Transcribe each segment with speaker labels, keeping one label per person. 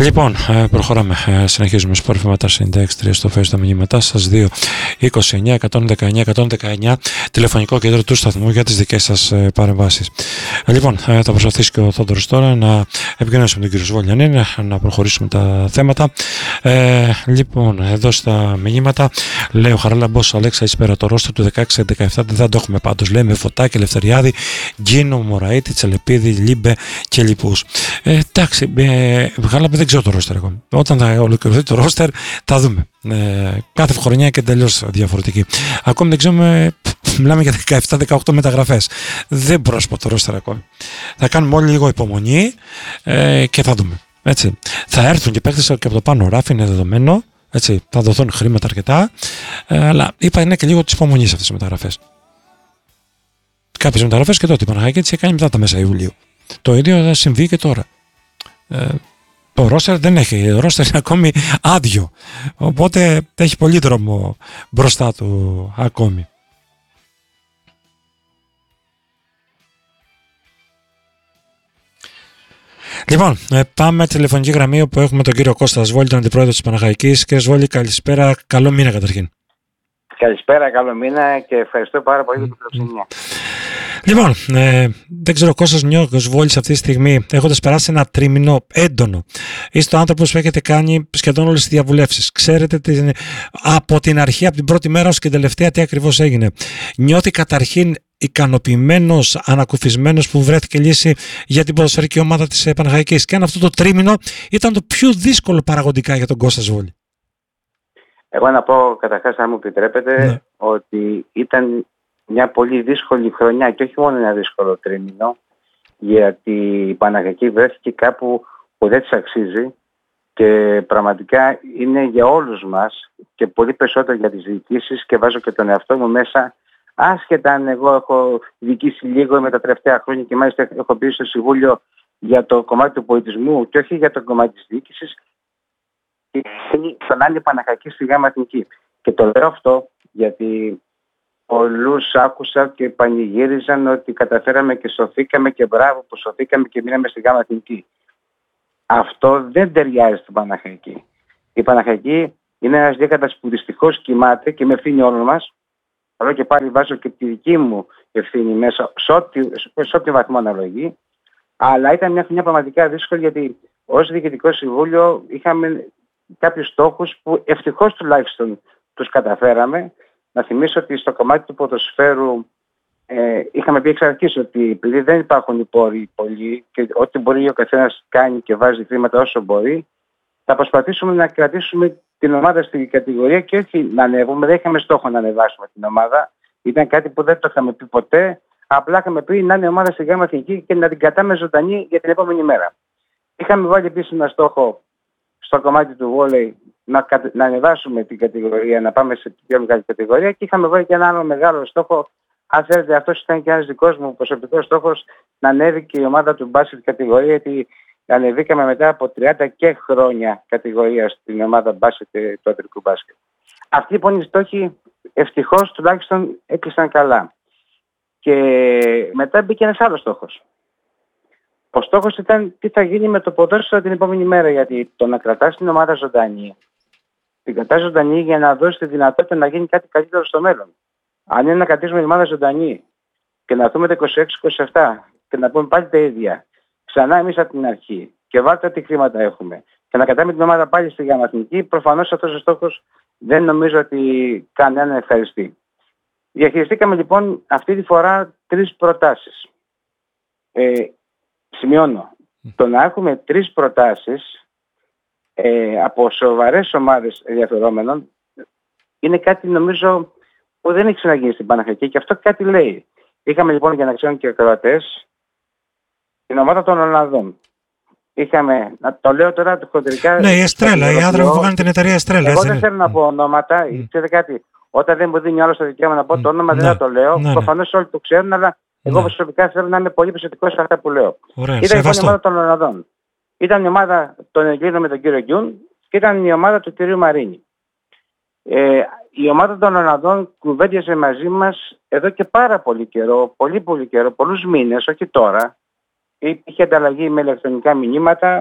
Speaker 1: Λοιπόν, προχωράμε. Συνεχίζουμε Sport FM Index 3 στο Facebook τα μηνύματά σας 2-29-119-119 τηλεφωνικό κέντρο του σταθμού για τις δικές σας παρεμβάσεις. Λοιπόν, θα προσπαθήσει και ο Θόδωρος τώρα να επικοινωνήσουμε με τον κύριο Σβολιανή, να προχωρήσουμε τα θέματα. Λοιπόν, εδώ στα μηνύματα λέει ο Χαράλαμπος Αλέξα Ισπέρα, το ρόστερ του 16-17 δεν το έχουμε πάντως. Λέει με Φωτάκη, Ελευθεριάδη, Γκίνο, Μωραήτη, Τσελεπίδη, Λίμπε και λοιπούς. Εντάξει, Χαράλαμπε δεν ξέρω το ρόστερ εγώ. Όταν θα ολοκληρωθεί το ρόστερ θα δούμε. Κάθε χρονιά και τελείως διαφορετική. Ακόμη δεν ξέρουμε, μιλάμε για 17-18 μεταγραφές. Δεν μπορώ να σου πω το ρόστερ ακόμη. Θα κάνουμε όλοι λίγο υπομονή και θα δούμε. Έτσι. Θα έρθουν και παίκτες και από το πάνω ράφι, είναι δεδομένο. Έτσι. Θα δοθούν χρήματα αρκετά. Αλλά είπα είναι και λίγο της υπομονής αυτές τις μεταγραφές. Κάποιες μεταγραφές και τότε η Παναχαϊκή έτσι κάνει μετά τα μέσα Ιουλίου. Το ίδιο θα συμβεί και τώρα. Το ρόστερ δεν έχει, το ρόστερ είναι ακόμη άδειο, οπότε έχει πολύ δρόμο μπροστά του ακόμη. Λοιπόν, πάμε τηλεφωνική γραμμή όπου έχουμε τον κύριο Κώστα Σβόλη, τον αντιπρόεδρο της Παναχαϊκής. Κύριε Σβόλη, καλησπέρα, καλό μήνα καταρχήν.
Speaker 2: Καλησπέρα, καλό μήνα και ευχαριστώ πάρα πολύ για την φιλοξενία.
Speaker 1: Λοιπόν, δεν ξέρω Κώστας Νιώκος Βόλης αυτή τη στιγμή, έχοντας περάσει ένα τρίμηνο έντονο. Είστε ο άνθρωπος που έχετε κάνει σχεδόν όλες τις διαβουλεύσεις. Ξέρετε από την αρχή, από την πρώτη μέρα ως και την τελευταία τι ακριβώς έγινε. Νιώθει καταρχήν ικανοποιημένος, ανακουφισμένος που βρέθηκε λύση για την ποδοσφαιρική ομάδα της Παναχαϊκής. Και αν αυτό το τρίμηνο ήταν το πιο δύσκολο παραγωγικά για τον Κώστα Σβόλη.
Speaker 2: Εγώ να πω καταρχάς, αν μου επιτρέπετε, ότι ήταν μια πολύ δύσκολη χρονιά και όχι μόνο ένα δύσκολο τρίμηνο, γιατί η Παναχαϊκή βρέθηκε κάπου που δεν της αξίζει και πραγματικά είναι για όλους μας και πολύ περισσότερο για τις διοικήσεις, και βάζω και τον εαυτό μου μέσα, άσχετα αν εγώ έχω διοικήσει λίγο με τα τελευταία χρόνια και μάλιστα έχω μπει στο Συμβούλιο για το κομμάτι του πολιτισμού και όχι για το κομμάτι της διοίκησης, στον άλλη Παναχαϊκή στη Γάμα Εθνική. Και το λέω αυτό γιατί πολλούς άκουσα και πανηγύριζαν ότι καταφέραμε και σωθήκαμε και μπράβο που σωθήκαμε και μείναμε στη Γάμα Εθνική. Αυτό δεν ταιριάζει στην Παναχαϊκή. Η Παναχαϊκή είναι ένας δίκτυας που δυστυχώς κοιμάται και με ευθύνη όλων μας. Αλλά και πάλι βάζω και τη δική μου ευθύνη μέσα σε ό,τι βαθμό αναλογεί. Αλλά ήταν μια χρονιά πραγματικά δύσκολη γιατί ως Διοικητικό Συμβούλιο είχαμε κάποιους στόχους που ευτυχώς τουλάχιστον τους καταφέραμε. Να θυμίσω ότι στο κομμάτι του ποδοσφαίρου είχαμε πει εξ αρχής ότι επειδή δεν υπάρχουν οι πόροι πολλοί και ό,τι μπορεί ο καθένας κάνει και βάζει χρήματα όσο μπορεί, θα προσπαθήσουμε να κρατήσουμε την ομάδα στην κατηγορία και όχι να ανέβουμε. Δεν είχαμε στόχο να ανεβάσουμε την ομάδα. Ήταν κάτι που δεν το είχαμε πει ποτέ. Απλά είχαμε πει να είναι η ομάδα στη Γάμα Εθνική και να την κρατάμε ζωντανή για την επόμενη μέρα. Είχαμε βάλει επίσης ένα στόχο στο κομμάτι του βόλεϊ να ανεβάσουμε την κατηγορία, να πάμε σε πιο μεγάλη κατηγορία, και είχαμε βάλει και ένα άλλο μεγάλο στόχο. Αν θέλετε, αυτός ήταν και ένας δικός μου προσωπικός στόχος, να ανέβει και η ομάδα του μπάσκετ κατηγορία, γιατί ανεβήκαμε μετά από 30 και χρόνια κατηγορία στην ομάδα μπάσκετ του αντρικού μπάσκετ. Αυτοί λοιπόν οι στόχοι ευτυχώς τουλάχιστον έκλεισαν καλά. Και μετά μπήκε ένας άλλος στόχος. Ο στόχος ήταν τι θα γίνει με το ποδόσφαιρο την επόμενη μέρα, γιατί το να κρατάς την ομάδα ζωντανή, την κρατάς ζωντανή για να δώσει τη δυνατότητα να γίνει κάτι καλύτερο στο μέλλον. Αν είναι να κρατήσουμε την ομάδα ζωντανή και να δούμε το 26-27 και να πούμε πάλι τα ίδια, ξανά εμείς από την αρχή και βάλτε ό,τι χρήματα έχουμε και να κρατάμε την ομάδα πάλι στη Γάμα Εθνική, προφανώς αυτός ο στόχος δεν νομίζω ότι κανέναν ευχαριστεί. Διαχειριστήκαμε λοιπόν αυτή τη φορά 3 προτάσεις. Σημειώνω, το να έχουμε 3 προτάσεις από σοβαρές ομάδες ενδιαφερόμενων είναι κάτι νομίζω που δεν έχει ξαναγίνει στην Παναχαϊκή και αυτό κάτι λέει. Είχαμε λοιπόν, για να ξέρουν και οι ακροατές, την ομάδα των Ολλανδών. Είχαμε, να το λέω τώρα χοντρικά.
Speaker 1: Ναι, η Εστρέλα, οι άνθρωποι που κάνουν την εταιρεία Εστρέλα.
Speaker 2: Εγώ δεν θέλω να πω ονόματα, ξέρετε κάτι. Όταν δεν μου δίνει άλλο το δικαίωμα να πω το όνομα, δεν θα το λέω. Προφανώς όλοι το ξέρουν, αλλά εγώ προσωπικά θέλω να είμαι πολύ προσεκτικός σε αυτά που λέω. Ήταν λοιπόν η ομάδα των Ολλανδών. Ήταν η ομάδα των Ελλήνων με τον κύριο Γκιούν και ήταν η ομάδα του κυρίου Μαρίνη. Η ομάδα των Ολλανδών κουβέντιασε μαζί μας εδώ και πάρα πολύ καιρό, πολύ καιρό, πολλούς μήνες, όχι τώρα. Είχε ανταλλαγή με ηλεκτρονικά μηνύματα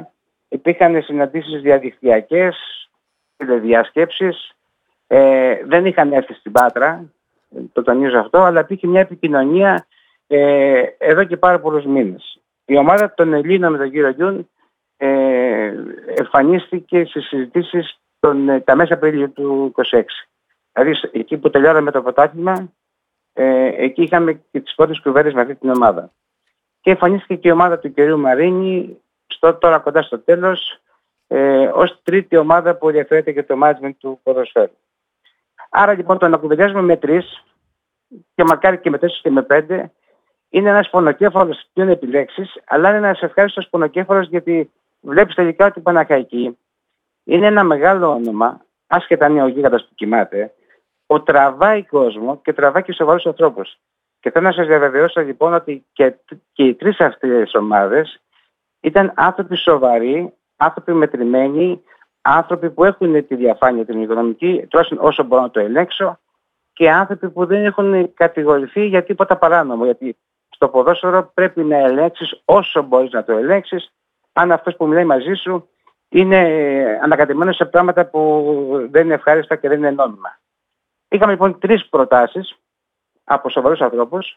Speaker 2: υπήρχαν συναντήσεις διαδικτυακές, τηλεδιασκέψεις, δεν είχαν έρθει στην Πάτρα, το τονίζω αυτό, αλλά υπήρχε μια επικοινωνία εδώ και πάρα πολλούς μήνες. Η ομάδα των Ελλήνων με τον κύριο Γιούν εμφανίστηκε στις συζητήσεις τα μέσα Απριλίου του 26. Δηλαδή εκεί που τελειώναμε το πρωτάθλημα, εκεί είχαμε και τις πρώτες κουβέντες με αυτή την ομάδα. Και εμφανίστηκε και η ομάδα του κυρίου Μαρίνη, τώρα κοντά στο τέλος, ως τρίτη ομάδα που ενδιαφέρεται για το management του ποδοσφαίρου. Άρα λοιπόν το να κουβεντιάζουμε με 3 και μακάρι και με 4 και με 5 είναι ένας πονοκέφαλος που είναι επιλέξεις, αλλά είναι ένας ευχάριστος πονοκέφαλος, γιατί βλέπεις τελικά ότι η Παναχαϊκή είναι ένα μεγάλο όνομα, άσχετα αν είναι ο γίγαντας που κοιμάται, που τραβάει κόσμο και τραβάει και σοβαρούς ανθρώπους. Και θέλω να σας διαβεβαιώσω λοιπόν ότι και οι 3 αυτές ομάδες ήταν άνθρωποι σοβαροί, άνθρωποι μετρημένοι, άνθρωποι που έχουν τη διαφάνεια την οικονομική, τουλάχιστον όσο μπορώ να το ελέγξω, και άνθρωποι που δεν έχουν κατηγορηθεί για τίποτα παράνομο. Γιατί στο ποδόσφαιρο πρέπει να ελέγξεις όσο μπορείς να το ελέγξεις, αν αυτός που μιλάει μαζί σου είναι ανακατεμένος σε πράγματα που δεν είναι ευχάριστα και δεν είναι νόμιμα. Είχαμε λοιπόν 3 προτάσεις από σοβαρούς ανθρώπους.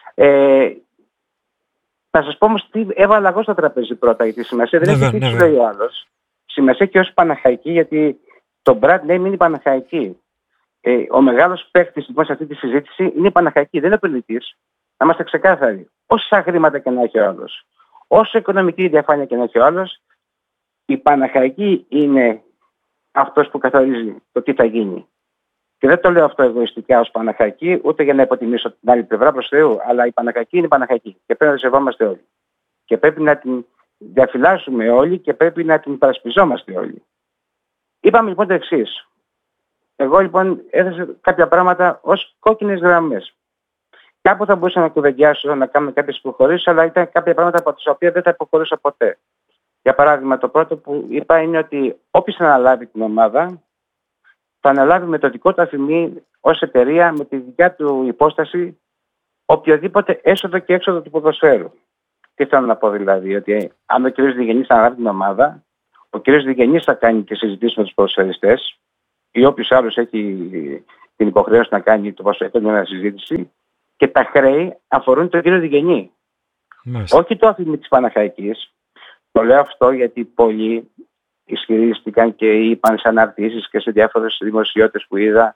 Speaker 2: Θα σας πω όμως τι έβαλα εγώ στο τραπέζι πρώτα, γιατί σημασία δεν έχει τι σου λέει ο άλλος. Σημασία και ως Παναχαϊκή, γιατί το brand name είναι η Παναχαϊκή. Ο μεγάλος παίκτης λοιπόν σε αυτή τη συζήτηση είναι η Παναχαϊκή, δεν είναι ο πολιτής. Να είμαστε ξεκάθαροι. Όσα χρήματα και να έχει ο άλλος, όσο οικονομική διαφάνεια και να έχει ο άλλος, η Παναχαϊκή είναι αυτός που καθορίζει το τι θα γίνει. Και δεν το λέω αυτό εγωιστικά ως Παναχαϊκή, ούτε για να υποτιμήσω την άλλη πλευρά προς Θεού, αλλά η Παναχαϊκή είναι η Παναχαϊκή και πρέπει να τη σεβόμαστε όλοι. Και πρέπει να την διαφυλάσσουμε όλοι και πρέπει να την υπερασπιζόμαστε όλοι. Είπαμε λοιπόν το εξής. Εγώ λοιπόν έθεσα κάποια πράγματα ως κόκκινες γραμμές. Κάπου θα μπορούσα να κουβεντιάσω, να κάνουμε κάποιες προχωρήσεις, αλλά ήταν κάποια πράγματα από τις οποίες δεν θα υποχωρούσα ποτέ. Για παράδειγμα, το πρώτο που είπα είναι ότι όποιος αναλάβει την ομάδα, θα αναλάβει με το δικό του αφημί ως εταιρεία, με τη δικιά του υπόσταση, οποιοδήποτε έσοδο και έξοδο του ποδοσφαίρου. Τι θέλω να πω δηλαδή, ότι αν ο κ. Διγενής αναλάβει την ομάδα, ο κ. Διγενής θα κάνει και συζητήσεις με τους ποδοσφαιριστές, ή όποιος άλλος έχει την υποχρέωση να κάνει το ποδοσφαιρικό μια συζήτηση, και τα χρέη αφορούν τον κ. Διγενή. Όχι το αφημί της Παναχαϊκής. Το λέω αυτό γιατί πολλοί ισχυρίστηκαν και είπαν σε αναρτήσεις και σε διάφορες δημοσιότητες που είδα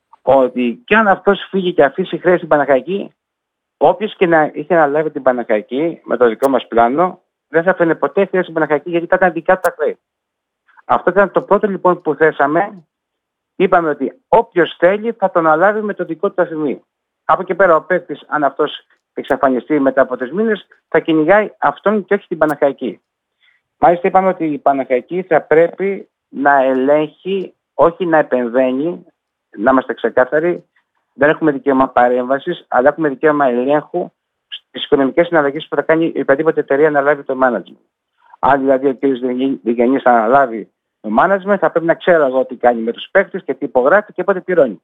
Speaker 2: ότι και αν αυτός φύγει και αφήσει χρέη στην Παναχαϊκή, όποιος και να είχε αναλάβει την Παναχαϊκή με το δικό μας πλάνο, δεν θα φαίνεται ποτέ χρέη στην Παναχαϊκή, γιατί θα ήταν δικά του τα χρέη. Αυτό ήταν το πρώτο λοιπόν που θέσαμε. Είπαμε ότι όποιος θέλει θα τον αναλάβει με το δικό του αφημί. Από εκεί πέρα ο παίκτης, αν αυτός εξαφανιστεί μετά από 3 μήνες, θα κυνηγάει αυτόν και όχι την Παναχαϊκή. Μάλιστα είπαμε ότι η Παναχαϊκή θα πρέπει να ελέγχει, όχι να επεμβαίνει, να είμαστε ξεκάθαροι. Δεν έχουμε δικαίωμα παρέμβασης, αλλά έχουμε δικαίωμα ελέγχου στις οικονομικές συναλλαγές που θα κάνει η οποιαδήποτε εταιρεία να λάβει το management. Αν δηλαδή ο κ. Διγενής θα αναλάβει το management, θα πρέπει να ξέρω εγώ τι κάνει με τους παίκτες και τι υπογράφει και πότε πληρώνει.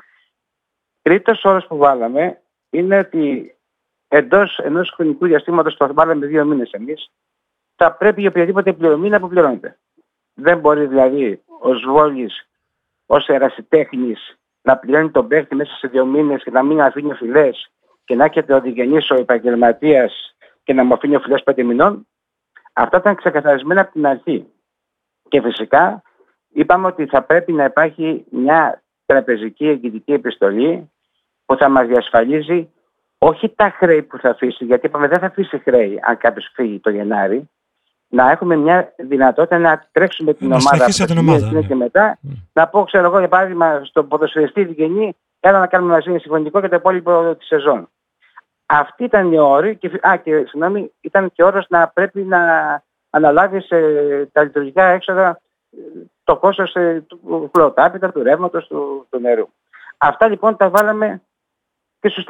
Speaker 2: Τρίτος όρος που βάλαμε είναι ότι εντός ενός χρονικού διαστήματος, το βάλαμε 2 μήνες εμείς, θα πρέπει η οποιαδήποτε πληρωμή να αποπληρώνεται. Δεν μπορεί δηλαδή ο Σβόλης ως ερασιτέχνης να πληρώνει τον παίκτη μέσα σε 2 μήνες και να μην αφήνει οφειλές, και να έρχεται ο Διγενής ο επαγγελματίας και να μου αφήνει οφειλές 5 μηνών. Αυτά ήταν ξεκαθαρισμένα από την αρχή. Και φυσικά είπαμε ότι θα πρέπει να υπάρχει μια τραπεζική εγγυητική επιστολή που θα μας διασφαλίζει όχι τα χρέη που θα αφήσει, γιατί είπαμε δεν θα αφήσει χρέη αν κάποιος φύγει το Γενάρη, να έχουμε μια δυνατότητα να τρέξουμε την ομάδα από και μετά. Να πω, ξέρω εγώ, για παράδειγμα, στον ποδοσφαιριστή Διγενή, έλα να κάνουμε μαζί συμφωνητικό για το υπόλοιπο τη σεζόν. Αυτή ήταν η όρη και συγγνώμη, ήταν και όρος να πρέπει να αναλάβει τα λειτουργικά έξοδα, το κόστος του χλωτάπητα, του ρεύματος, του νερού. Αυτά λοιπόν τα βάλαμε και στους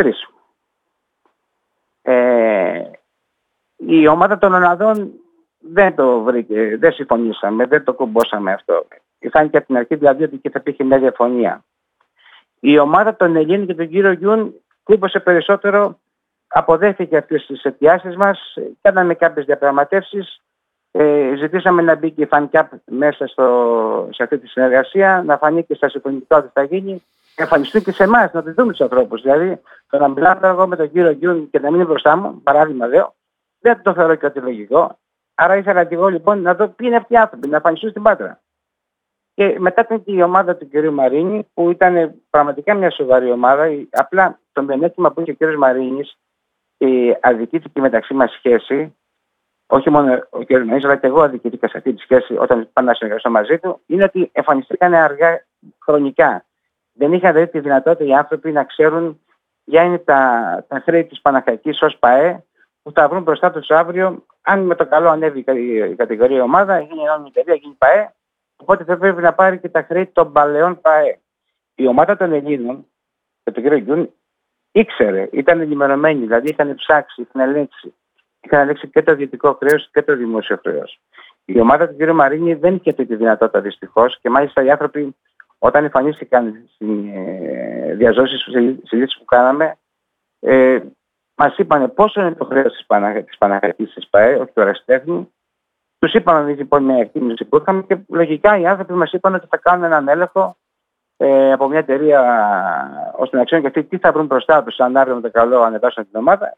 Speaker 2: 3. Η ομάδα των Ολλανδών δεν το βρήκε, δεν συμφωνήσαμε, δεν το κουμπώσαμε αυτό. Φάνηκε από την αρχή δηλαδή ότι και θα υπήρχε μια διαφωνία. Η ομάδα των Ελλήνων και τον κύριο Γιούν κούμπωσε περισσότερο, αποδέχθηκε αυτές τις αιτιάσεις μας, κάναμε κάποιες διαπραγματεύσεις Ζητήσαμε να μπει και η FanCap μέσα σε αυτή τη συνεργασία, να φανεί και στα συμφωνητικά ότι θα γίνει, να εμφανιστούν και σε εμάς, να τους δούμε τους ανθρώπους. Δηλαδή, το να μιλάω εγώ με τον κύριο Γκιούν και να μην είναι μπροστά μου, παράδειγμα λέω, δεν το θεωρώ και ότι λογικό. Άρα ήθελα και εγώ λοιπόν να δω ποιοι είναι αυτοί οι άνθρωποι, να εμφανιστούν στην Πάτρα. Και μετά ήταν και η ομάδα του κ. Μαρίνη, που ήταν πραγματικά μια σοβαρή ομάδα. Απλά το μειονέκτημα που είχε ο κ. Μαρίνης, η αδικήτικη μεταξύ μας σχέση, όχι μόνο ο κ. Μαρίνης, αλλά και εγώ αδικήθηκα σε αυτή τη σχέση όταν πάω να συνεργαστώ μαζί του, είναι ότι εμφανιστήκαν αργά χρονικά. Δεν είχαν δηλαδή τη δυνατότητα οι άνθρωποι να ξέρουν ποια είναι τα χρέη της Παναχαϊκής ως ΠΑΕ, που θα βρουν μπροστά τους αύριο, αν με το καλό ανέβει η κατηγορία ομάδα, γίνει ενώνυμη εταιρεία, γίνει ΠΑΕ. Οπότε θα πρέπει να πάρει και τα χρέη των παλαιών ΠΑΕ. Η ομάδα των Ελλήνων, και τον κύριο Γκιούν, ήξερε, ήταν ενημερωμένη, δηλαδή είχαν ψάξει, είχαν ελέγξει και το ιδιωτικό χρέος και το δημόσιο χρέος. Η ομάδα του κύριου Μαρίνη δεν είχε αυτή τη δυνατότητα δυστυχώς, και μάλιστα οι άνθρωποι, όταν εμφανίστηκαν στην διαζώσεις συζήτηση που κάναμε, μας είπαν πόσο είναι το χρέος της Παναχαϊκής της ΠΑΕ, όχι του Ερασιτέχνη. Τους είπαμε λοιπόν μια εκτίμηση που είχαμε και λογικά οι άνθρωποι μας είπαν ότι θα κάνουν έναν έλεγχο από μια εταιρεία ώστε να ξέρουν και αυτοί τι θα βρουν μπροστά τους αν αύριο με το καλό ανεβάσουν την ομάδα.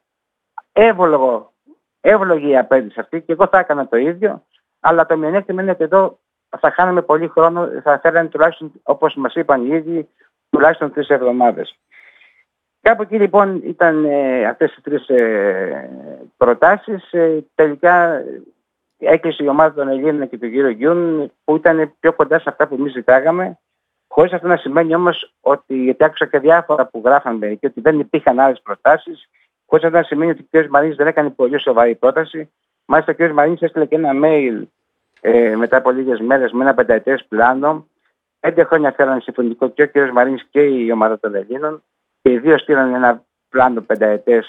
Speaker 2: Εύλογη η απέντηση αυτή και εγώ θα έκανα το ίδιο, αλλά το μειονέκτημα είναι ότι εδώ θα χάνουμε πολύ χρόνο, θα θέλανε τουλάχιστον, όπως μας είπαν οι ίδιοι, τουλάχιστον 3 εβδομάδες. Κάπου εκεί λοιπόν ήταν αυτές οι 3 προτάσεις. Τελικά έκλεισε η ομάδα των Ελλήνων και του κύριου Γκιούν, που ήταν πιο κοντά σε αυτά που εμείς ζητάγαμε, χωρίς αυτό να σημαίνει όμως ότι, γιατί άκουσα και διάφορα που γράφανε και ότι δεν υπήρχαν άλλες προτάσεις, χωρίς αυτό να σημαίνει ότι ο κ. Μαρίνης δεν έκανε πολύ σοβαρή πρόταση. Μάλιστα ο κ. Μαρίνης έστειλε και ένα mail μετά από λίγες μέρες με ένα 5ετές πλάνο. 5 χρόνια θέλανε συμφωνητικό και ο κ. Μαρίνης και η ομάδα των Ελλήνων, και οι δύο στείλαν ένα πλάνο 5ετές.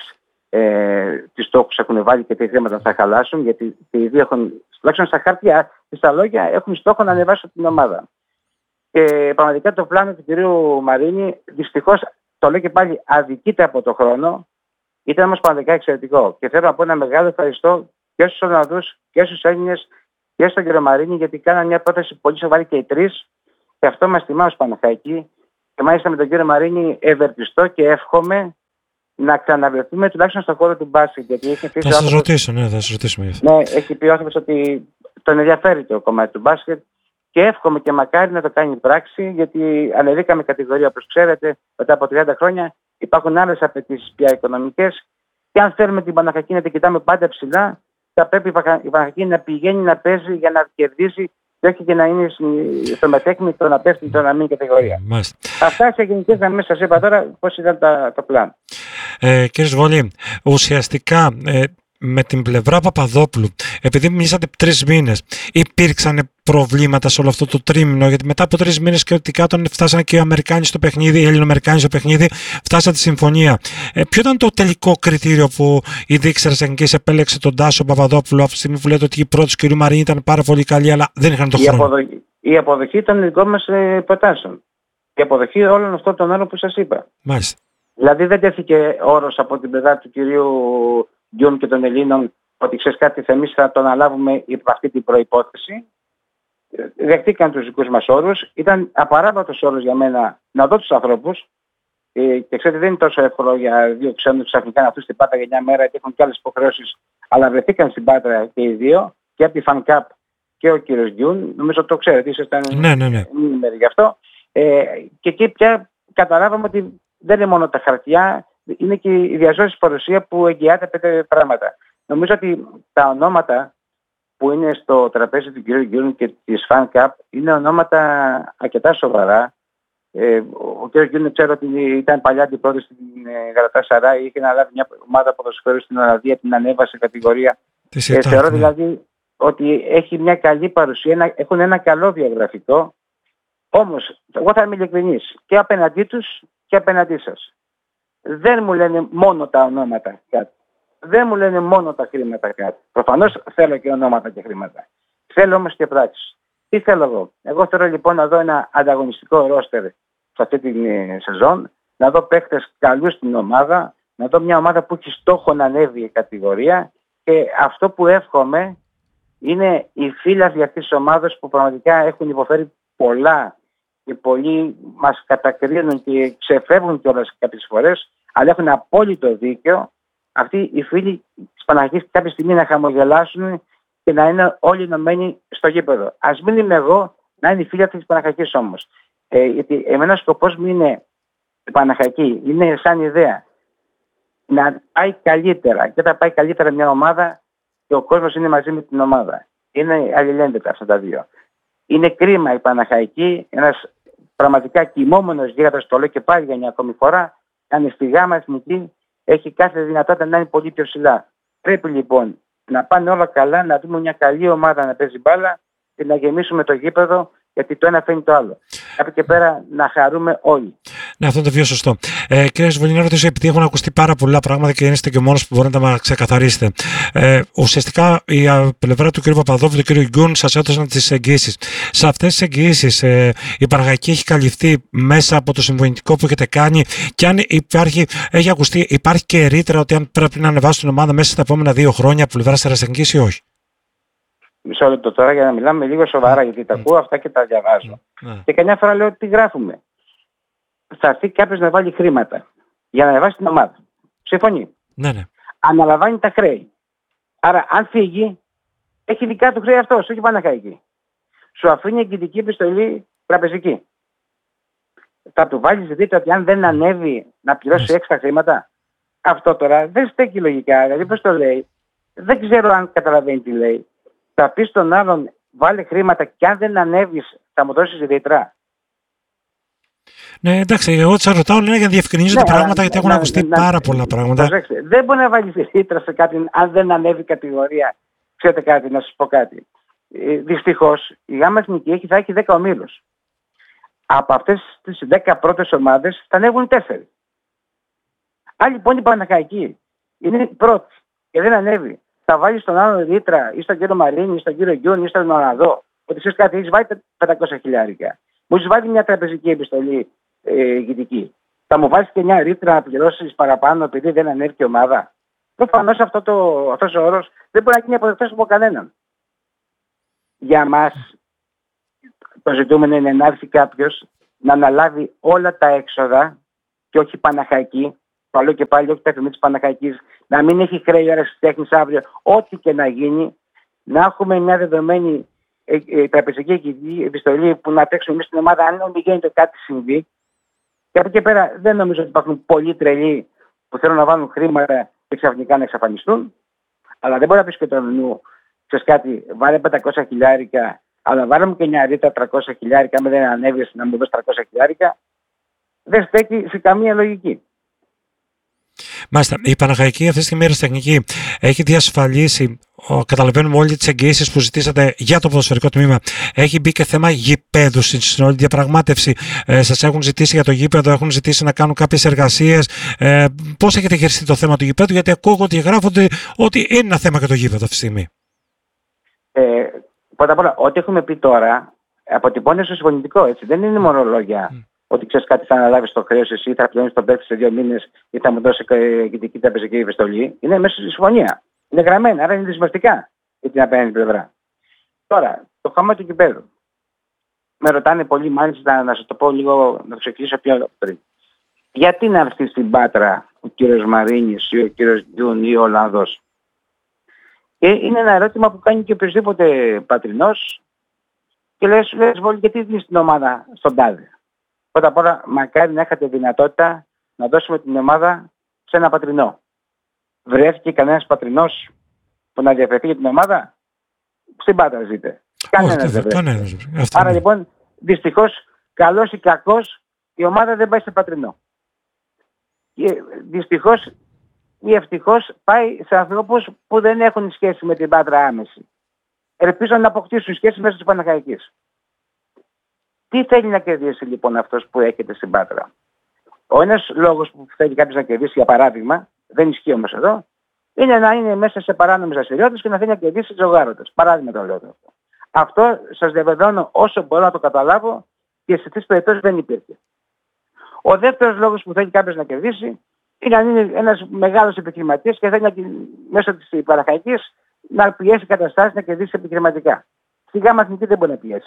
Speaker 2: Τι στόχους έχουν βάλει και τι χρήματα θα χαλάσουν, γιατί οι δύο έχουν, τουλάχιστον στα χαρτιά και στα λόγια, έχουν στόχο να ανεβάσουν την ομάδα. Και πραγματικά το πλάνο του κυρίου Μαρίνη, δυστυχώς, το λέω και πάλι, αδικείται από το χρόνο. Ήταν όμως πραγματικά εξαιρετικό. Και θέλω να πω ένα μεγάλο ευχαριστώ και στους Ολλανδούς και στους Έλληνες και στον κύριο Μαρίνη, γιατί κάναν μια πρόταση πολύ σοβαρή και οι 3. Και αυτό μας τιμά ως Παναχαϊκή. Και μάλιστα με τον κύριο Μαρίνη ευελπιστώ και εύχομαι να ξαναβρεθούμε τουλάχιστον στον χώρο του μπάσκετ.
Speaker 1: Θα σας ρωτήσω, θα σας ρωτήσουμε γι' αυτό.
Speaker 2: Ναι, έχει πει ο άνθρωπος ότι τον ενδιαφέρει το κομμάτι του μπάσκετ και εύχομαι και μακάρι να το κάνει πράξη, γιατί ανεβήκαμε κατηγορία, όπως ξέρετε, μετά από 30 χρόνια. Υπάρχουν άλλες απαιτήσεις πια οικονομικές και αν θέλουμε την Παναχαϊκή να την κοιτάμε πάντα ψηλά, θα πρέπει η Παναχαϊκή να πηγαίνει να παίζει για να κερδίσει και όχι και να είναι στο μετέχνη το να πέφτει το να μην κατηγορία. Αυτά σε γενικές γραμμές σας είπα τώρα πώς ήταν το πλάνο.
Speaker 1: Κύριε Σβολή, ουσιαστικά με την πλευρά Παπαδόπουλου, επειδή μιλήσατε 3 μήνες, υπήρξαν προβλήματα σε όλο αυτό το τρίμηνο? Γιατί μετά από 3 μήνες και ότι κάτω φτάσανε και οι Αμερικάνοι στο παιχνίδι, οι Ελληνοαμερικάνοι στο παιχνίδι, φτάσατε στη συμφωνία. Ποιο ήταν το τελικό κριτήριο που η Δίκτυα Εθνικής επέλεξε τον Τάσο Παπαδόπουλο αυτή τη στιγμή που λέτε ότι η πρώτη του κ. Μαρίνη ήταν πάρα πολύ καλή, αλλά δεν είχαν το χρόνο?
Speaker 2: Η αποδοχή των δικών μας προτάσεων. Η αποδοχή όλων αυτών των άλλων που σας είπα.
Speaker 1: Μάλιστα.
Speaker 2: Δηλαδή δεν τέθηκε όρος από την πλευρά του κυρίου Γκιούν και των Ελλήνων ότι ξέρεις κάτι, εμείς θα το αναλάβουμε υπό αυτή την προϋπόθεση. Δεχτήκαν τους δικούς μας όρους. Ήταν απαράβατος όρος για μένα να δω τους ανθρώπους. Και ξέρετε, δεν είναι τόσο εύκολο για 2 ξένους ξαφνικά να έρθουν στην Πάτρα για 9 μέρα, γιατί έχουν και άλλες υποχρεώσεις. Αλλά βρεθήκαν στην Πάτρα και οι δύο, και από τη FanCap και ο κύριος Γκιούν. Νομίζω το ξέρετε, ήσασταν ενήμεροι γι' αυτό. Και εκεί πια καταλάβαμε ότι δεν είναι μόνο τα χαρτιά, είναι και η διαζώσεις παρουσία που εγγυάται 5 πράγματα. Νομίζω ότι τα ονόματα που είναι στο τραπέζι του κ. Γκιούν και της FanCap είναι ονόματα αρκετά σοβαρά. Ο κ. Γκιούν ξέρω ότι ήταν παλιά αντιπρόεδρος στην Γαλατασαράι, είχε αναλάβει μια ομάδα ποδοσφαίρου στην Ολλανδία, την ανέβασε κατηγορία. Θεωρώ δηλαδή ότι έχει μια καλή παρουσία, έχουν ένα καλό βιογραφικό. Όμως, εγώ θα είμαι ειλικρινής και απέναντί τους και απέναντί σας. Δεν μου λένε μόνο τα ονόματα κάτι. Δεν μου λένε μόνο τα χρήματα κάτι. Προφανώς θέλω και ονόματα και χρήματα. Θέλω όμως και πράξεις. Τι θέλω εγώ? Εγώ θέλω λοιπόν να δω ένα ανταγωνιστικό ρόστερ σε αυτή τη σεζόν, να δω παίκτες καλούς στην ομάδα, να δω μια ομάδα που έχει στόχο να ανέβει η κατηγορία, και αυτό που εύχομαι είναι οι φίλαθλοι αυτής της ομάδας που πραγματικά έχουν υποφέρει πολλά και πολλοί μας κατακρίνουν και ξεφεύγουν κιόλας κάποιες φορές, αλλά έχουν απόλυτο δίκιο αυτοί οι φίλοι της Παναχαϊκής κάποια στιγμή να χαμογελάσουν και να είναι όλοι ενωμένοι στο γήπεδο. Ας μην είμαι εγώ, να είναι οι φίλοι αυτής της Παναχαϊκής όμως. Γιατί εμένα ο σκοπός μου είναι η Παναχαϊκή, είναι σαν ιδέα να πάει καλύτερα. Και όταν πάει καλύτερα μια ομάδα και ο κόσμος είναι μαζί με την ομάδα. Είναι αλληλένδετα αυτά τα δύο. Είναι κρίμα η Παναχαϊκή, ένας πραγματικά κοιμόμενος γίγαντας, το λέω και πάλι για μια ακόμη φορά, αν στη γάμα εθνική έχει κάθε δυνατότητα να είναι πολύ πιο ψηλά. Πρέπει λοιπόν να πάνε όλα καλά, να δούμε μια καλή ομάδα να παίζει μπάλα και να γεμίσουμε το γήπεδο, γιατί το ένα φαίνει το άλλο. Από εκεί και πέρα να χαρούμε όλοι.
Speaker 1: Ναι, αυτό είναι το πιο σωστό. Κύριε Σβολή, να ρωτήσω, επειδή έχουν ακουστεί πάρα πολλά πράγματα και είστε και ο μόνος που μπορείτε να μας ξεκαθαρίσετε. Ουσιαστικά η πλευρά του κ. Παπαδόπουλου και του κ. Γκιούν σας έδωσαν τις εγγύησεις. Σε αυτές τις εγγύησεις η Παναχαϊκή έχει καλυφθεί μέσα από το συμβολητικό που έχετε κάνει, και αν υπάρχει, έχει ακουστεί, υπάρχει και ρήτρα ότι αν πρέπει να ανεβάσουν την ομάδα μέσα στα επόμενα 2 χρόνια από πλευρά Ερασιτεχνικής ή όχι?
Speaker 2: Μισό λεπτό τώρα για να μιλάμε λίγο σοβαρά, γιατί τα ακούω αυτά και τα διαβάζω. Και καμιά φορά λέω τι γράφουμε. Θα έρθει κάποιος να βάλει χρήματα για να ανεβάσει την ομάδα. Συμφωνεί.
Speaker 1: Ναι.
Speaker 2: Αναλαμβάνει τα χρέη. Άρα, αν φύγει, έχει δικά του χρέη αυτός, όχι Παναχαϊκή. Σου αφήνει εγγυητική επιστολή τραπεζική. Θα του βάλεις δείτε ότι αν δεν ανέβει να πληρώσει έξτρα χρήματα. Αυτό τώρα δεν στέκει λογικά. Δηλαδή, πώς το λέει, δεν ξέρω αν καταλαβαίνει τι λέει. Θα πει στον άλλον, βάλε χρήματα και αν δεν ανέβεις, θα μου δώσεις ρήτρα.
Speaker 1: Ναι, εντάξει, εγώ σας ρωτάω για να διευκρινίζετε πράγματα, γιατί έχουν ακουστεί πάρα πολλά πράγματα.
Speaker 2: Δεν μπορεί να βάλεις ρήτρα σε κάποιον αν δεν ανέβει κατηγορία. Ξέρετε κάτι, να σας πω κάτι. Δυστυχώς η ΓΑΜΑ Εθνική θα έχει 10 ομίλους. Από αυτές τις 10 πρώτες ομάδες θα ανέβουν 4. Αν λοιπόν η Παναχαϊκή είναι πρώτη και δεν ανέβει, θα βάλει στον άλλον ρήτρα ή στον κύριο Μαρίνη ή στον κύριο Γκιούν ή στον Ολλανδό ότι ξέρεις κάτι, έχεις βάλει 500 χιλιάρικα. Μου έχεις βάλει μια τραπεζική επιστολή ηγητική. Θα μου βάλεις και μια ρήτρα να πληρώσεις παραπάνω επειδή δεν ανέβηκε η ομάδα. Προφανώς αυτός ο όρος δεν μπορεί να γίνει αποδεκτός από κανέναν. Για μας το ζητούμενο είναι να έρθει κάποιος να αναλάβει όλα τα έξοδα και όχι Παναχαϊκή. Το λέω και πάλι, όχι τα εφημή της Παναχαϊκής, να μην έχει χρέη Ερασιτέχνης αύριο, ό,τι και να γίνει, να έχουμε μια δεδομένη τραπεζική επιστολή που να τρέξουμε εμείς στην ομάδα, αν δεν γίνεται κάτι συμβεί. Και από εκεί πέρα δεν νομίζω ότι υπάρχουν πολλοί τρελοί που θέλουν να βάλουν χρήματα και ξαφνικά να εξαφανιστούν. Αλλά δεν μπορεί να πεις και τον νου, ξέρεις κάτι, βάλε 500 χιλιάρικα, αλλά βάλε μου και μια ρήτρα 300 χιλιάρικα, αν δεν ανέβεις να μου δώσει 300 χιλιάρικα. Δεν στέκει σε καμία λογική.
Speaker 1: Μάλιστα, η Παναχαϊκή αυτή τη στιγμή Ερασιτεχνική έχει διασφαλίσει, καταλαβαίνουμε όλοι τις εγγυήσεις που ζητήσατε για το ποδοσφαιρικό τμήμα. Έχει μπει και θέμα γηπέδου στην όλη διαπραγμάτευση. Σας έχουν ζητήσει για το γήπεδο, έχουν ζητήσει να κάνουν κάποιες εργασίες. Πώς έχετε χειριστεί το θέμα του γηπέδου, γιατί ακούω ότι γράφονται ότι είναι ένα θέμα για το γήπεδο αυτή τη στιγμή.
Speaker 2: Πρώτα απ' όλα, ό,τι έχουμε πει τώρα αποτυπώνεται στο συμφωνητικό, έτσι. Δεν είναι μόνο λόγια. Ότι ξέρεις κάτι, θα αναλάβεις το χρέος εσύ, θα πληρώνεις τον παίκτη σε 2 μήνες ή θα μου δώσει εγγυητική τραπεζική επιστολή. Είναι μέσα στη συμφωνία. Είναι γραμμένα, άρα είναι δεσμευτικά για την απέναντι πλευρά. Τώρα, το χάμα του γηπέδου. Με ρωτάνε πολύ, μάλιστα, να σας το πω λίγο, να το ξεκινήσω πιο πριν. Γιατί να έρθει στην Πάτρα ο κύριος Μαρίνης ή ο κύριος Γκιούν ή ο Ολλανδός? Είναι ένα ερώτημα που κάνει και οποιοδήποτε πατρινός και λες, γιατί δίνεις την ομάδα στον τάδε? Πρώτα απ' όλα, μακάρι να είχατε δυνατότητα να δώσουμε την ομάδα σε ένα πατρινό. Βρέθηκε κανένας πατρινός που να ενδιαφερθεί για την ομάδα? Στην Πάτρα ζείτε. Κανένας δεν βρέθηκε. Άρα λοιπόν, δυστυχώς, καλός ή κακός, η ομάδα δεν πάει σε πατρινό. Και δυστυχώς ή ευτυχώς πάει σε ανθρώπους που δεν έχουν σχέση με την Πάτρα άμεση. Ελπίζω να αποκτήσουν σχέση μέσω της Παναχαϊκής. Τι θέλει να κερδίσει λοιπόν αυτός που έχετε στην Πάτρα? Ο ένας λόγος που θέλει κάποιος να κερδίσει, για παράδειγμα, δεν ισχύει όμως εδώ, είναι να είναι μέσα σε παράνομες δραστηριότητες και να θέλει να κερδίσει τζογάρωτες. Παράδειγμα το λέω αυτό. Αυτό σας διαβεβαιώνω όσο μπορώ να το καταλάβω και σε αυτές τις περιπτώσεις δεν υπήρχε. Ο δεύτερος λόγος που θέλει κάποιος να κερδίσει είναι να είναι ένας μεγάλος επιχειρηματίας και θέλει μέσω της Παναχαϊκής να πιέσει καταστάσεις να κερδίσει επιχειρηματικά. Στη Γάμα Εθνική δεν μπορεί να πιέσει.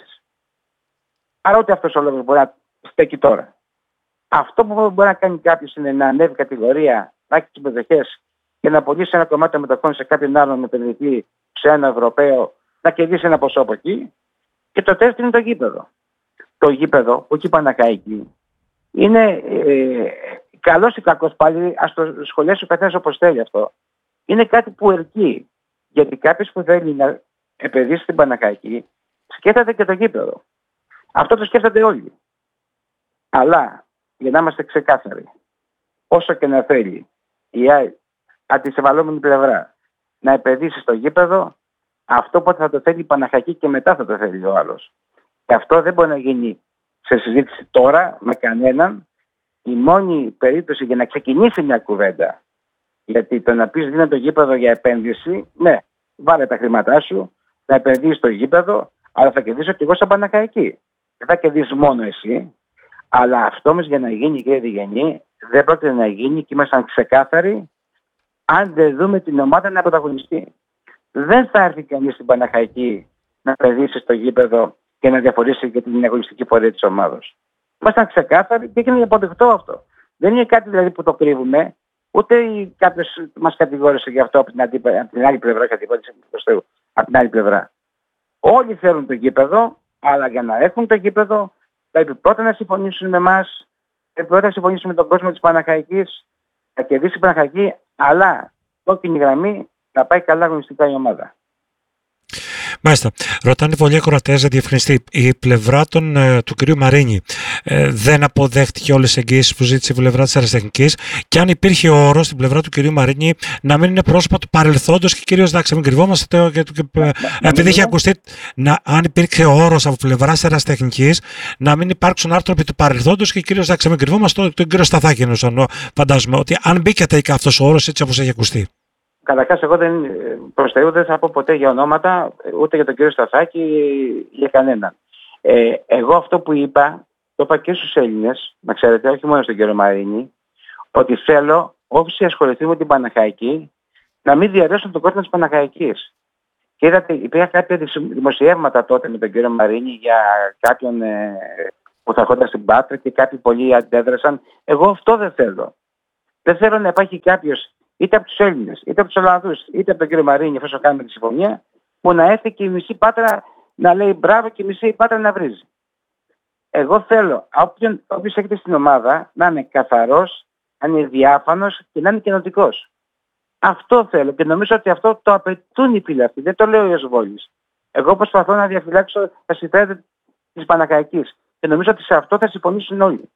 Speaker 2: Άρα ούτε αυτός ο λόγος μπορεί να στέκει τώρα. Αυτό που μπορεί να κάνει κάποιος είναι να ανέβει κατηγορία, να έχει τις μετοχές και να πωλήσει ένα κομμάτι των μετοχών σε κάποιον άλλον επενδυτή, σε ένα Ευρωπαίο, να κερδίσει ένα ποσό από εκεί. Και το τεστ είναι το γήπεδο. Το γήπεδο, που εκεί Παναχαϊκή, είναι καλός ή κακός πάλι, ας το σχολιάσει ο καθένας όπως θέλει αυτό. Είναι κάτι που ερκεί. Γιατί κάποιος που θέλει να επενδύσει στην Παναχαϊκή, σκέφτεται και το γήπεδο. Αυτό το σκέφτονται όλοι. Αλλά, για να είμαστε ξεκάθαροι, όσο και να θέλει η αντισυμβαλόμενη πλευρά να επενδύσει στο γήπεδο, αυτό πότε θα το θέλει η Παναχαϊκή και μετά θα το θέλει ο άλλος. Και αυτό δεν μπορεί να γίνει σε συζήτηση τώρα με κανέναν. Η μόνη περίπτωση για να ξεκινήσει μια κουβέντα, γιατί το να πεις δίνω το γήπεδο για επένδυση, ναι, βάλε τα χρήματά σου, να επενδύσεις στο γήπεδο, αλλά θα κερδίσω και εγώ σαν Παναχαϊκή. Δεν θα κερδίσεις μόνο εσύ, αλλά αυτό όμως για να γίνει, κύριε Διγενή, δεν πρόκειται να γίνει και ήμασταν ξεκάθαροι αν δεν δούμε την ομάδα να πρωταγωνιστεί. Δεν θα έρθει κανείς στην Παναχαϊκή να επενδύσει στο γήπεδο και να διαφορήσει και την αγωνιστική πορεία της ομάδας. Ήμασταν ξεκάθαροι και έγινε αποδεκτό αυτό. Δεν είναι κάτι δηλαδή που το κρύβουμε, ούτε κάποιος μας κατηγόρησε γι' αυτό από την άλλη πλευρά, από την άλλη πλευρά. Όλοι θέλουν το γήπεδο, αλλά για να έχουν το γήπεδο πρέπει πρώτα να συμφωνήσουν με εμάς, πρέπει πρώτα να συμφωνήσουν με τον κόσμο της Παναχαϊκής, να κερδίσει η Παναχαϊκή, αλλά κόκκινη γραμμή να πάει καλά αγωνιστικά η ομάδα.
Speaker 1: Μάλιστα. Ρωτάνε πολλοί ακροατές να διευκρινιστεί. Η πλευρά του κ. Μαρίνη δεν αποδέχτηκε όλες τις εγγύησεις που ζήτησε η πλευρά της Αεραστεχνικής, και αν υπήρχε όρο στην πλευρά του κ. Μαρίνη να μην είναι πρόσωπα του παρελθόντος, και κυρίως εντάξει, μην κρυβόμαστε, επειδή είχε ακουστεί αν υπήρξε όρος από πλευρά της Αεραστεχνικής να μην υπάρξουν άνθρωποι του παρελθόντος, και κυρίως εντάξει, μην κρυβόμαστε, τον κ. Σταθάκη εννοούσα, φαντάζομαι, ότι αν μπήκε τελικά αυτός ο όρος έτσι όπως έχει ακουστεί.
Speaker 2: Καταρχάς, εγώ προς Θεού δεν θα πω ποτέ για ονόματα, ούτε για τον κύριο Σταθάκη, για κανέναν. Εγώ αυτό που είπα, το είπα και στους Έλληνες, να ξέρετε, όχι μόνο στον κύριο Μαρίνη, ότι θέλω όσοι ασχοληθούν με την Παναχαϊκή να μην διαρρεύσουν τον κόσμο της Παναχαϊκής. Και είδατε, υπήρχαν κάποια δημοσιεύματα τότε με τον κύριο Μαρίνη για κάποιον που θα έρχονταν στην Πάτρα και κάποιοι πολλοί αντέδρασαν. Εγώ αυτό δεν θέλω. Δεν θέλω να υπάρχει κάποιος, είτε από τους Έλληνες, είτε από τους Ολλανδούς, είτε από τον κύριο Μαρίνη, εφόσον κάνουμε τη συμφωνία, που να έρθει και η μισή Πάτρα να λέει μπράβο και η μισή Πάτρα να βρίζει. Εγώ θέλω όποιος έχετε στην ομάδα να είναι καθαρός, να είναι διάφανος και να είναι κοινοτικός. Αυτό θέλω και νομίζω ότι αυτό το απαιτούν οι φίλοι αυτοί. Δεν το λέω ως βόλης. Εγώ προσπαθώ να διαφυλάξω τα συμφέροντα της Παναχαϊκής και νομίζω ότι σε αυτό θα συμφωνήσουν όλοι.